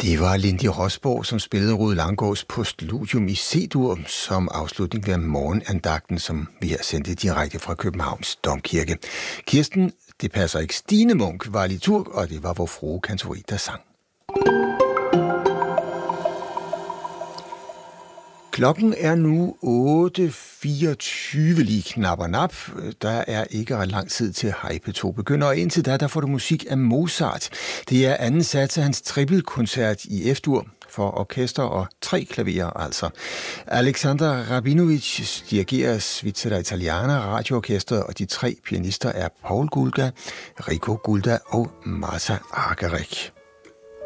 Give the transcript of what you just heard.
Det var Lindy Rosborg, som spillede Rude Langgaards Postludium i C-dur som afslutning ved morgenandagten, som vi har sendt direkte fra Københavns Domkirke. Kirsten, det passer ikke, Stine Munk var liturg, og det var vor frue kantori, der sang. Klokken er nu 8.24 lige knap og nap. Der er ikke ret lang tid til Hej P2 begynder, og indtil da, der får du musik af Mozart. Det er anden sats af hans trippelkoncert i F-dur for orkester og 3 klaverer altså. Alexander Rabinovich dirigerer Svizzera Italiana radioorkestret, og de 3 pianister er Paul Gulda, Rico Gulda og Marta Argerich.